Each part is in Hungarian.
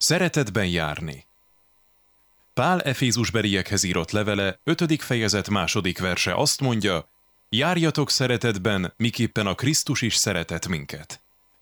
Szeretetben járni. Pál Efézusbeliekhez írott levele, 5. fejezet 2. verse azt mondja, járjatok szeretetben, miképpen a Krisztus is szeretett minket.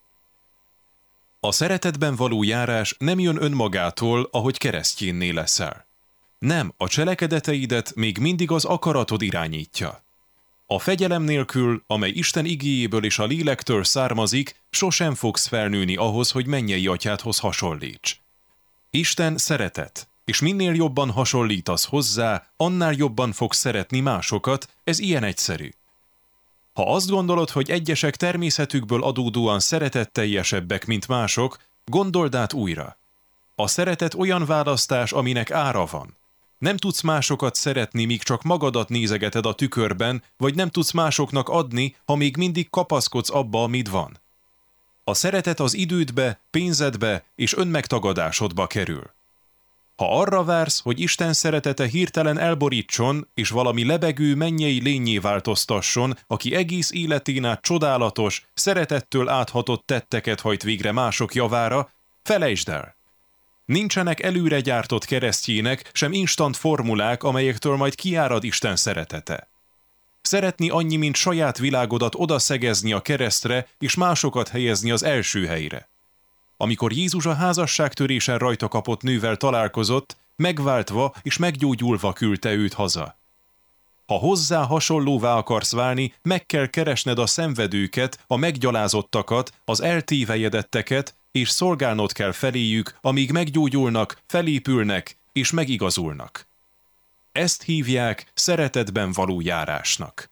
A szeretetben való járás nem jön önmagától, ahogy keresztjénné leszel. Nem, a cselekedeteidet még mindig az akaratod irányítja. A fegyelem nélkül, amely Isten igéjéből és a lélektől származik, sosem fogsz felnőni ahhoz, hogy mennyei atyádhoz hasonlíts. Isten szeretet, és minél jobban hasonlítasz hozzá, annál jobban fogsz szeretni másokat, ez ilyen egyszerű. Ha azt gondolod, hogy egyesek természetükből adódóan szeretetteljesebbek, mint mások, gondold át újra. A szeretet olyan választás, aminek ára van. Nem tudsz másokat szeretni, míg csak magadat nézegeted a tükörben, vagy nem tudsz másoknak adni, ha még mindig kapaszkodsz abba, amit van. A szeretet az idődbe, pénzedbe és önmegtagadásodba kerül. Ha arra vársz, hogy Isten szeretete hirtelen elborítson, és valami lebegő mennyei lénnyé változtasson, aki egész életén át csodálatos, szeretettől áthatott tetteket hajt végre mások javára, felejtsd el! Nincsenek előre gyártott keresztjének, sem instant formulák, amelyektől majd kiárad Isten szeretete. Szeretni annyi, mint saját világodat odaszegezni a keresztre, és másokat helyezni az első helyre. Amikor Jézus a házasságtörésen rajta kapott nővel találkozott, megváltva és meggyógyulva küldte őt haza. Ha hozzá hasonlóvá akarsz válni, meg kell keresned a szenvedőket, a meggyalázottakat, az eltévejedetteket, és szolgálnod kell feléjük, amíg meggyógyulnak, felépülnek és megigazulnak. Ezt hívják szeretetben való járásnak.